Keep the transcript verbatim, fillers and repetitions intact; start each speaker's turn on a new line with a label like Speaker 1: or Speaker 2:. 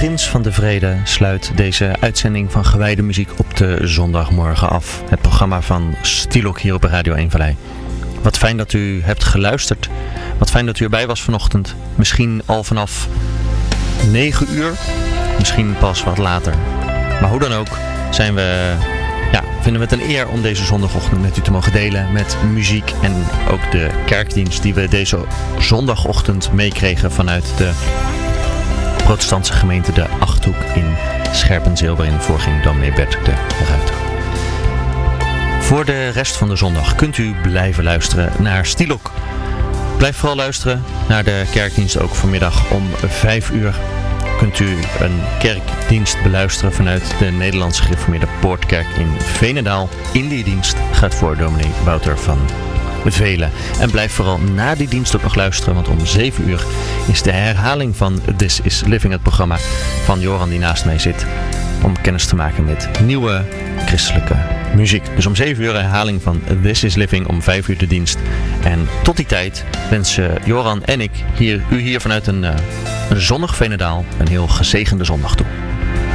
Speaker 1: Prins van de Vrede sluit deze uitzending van Gewijde Muziek op de zondagmorgen af. Het programma van Stilok hier op Radio één Vallei. Wat fijn dat u hebt geluisterd. Wat fijn dat u erbij was vanochtend. Misschien al vanaf negen uur. Misschien pas wat later. Maar hoe dan ook zijn we, ja, vinden we het een eer om deze zondagochtend met u te mogen delen met muziek. En ook de kerkdienst die we deze zondagochtend meekregen vanuit de protestantse gemeente De Achthoek in Scherpenzeel, waarin voorging dominee Bert de Ruiter. Voor de rest van de zondag kunt u blijven luisteren naar Stilok. Blijf vooral luisteren naar de kerkdienst. Ook vanmiddag om vijf uur kunt u een kerkdienst beluisteren vanuit de Nederlandse Gereformeerde Poortkerk in Veenendaal. In die dienst gaat voor dominee Wouter van Velen. En blijf vooral na die dienst ook nog luisteren, want om zeven uur is de herhaling van This is Living, het programma van Joran die naast mij zit, om kennis te maken met nieuwe christelijke muziek. Dus om zeven uur herhaling van This is Living, om vijf uur de dienst. En tot die tijd wensen Joran en ik hier, u hier vanuit een, uh, een zonnig Veenendaal een heel gezegende zondag toe.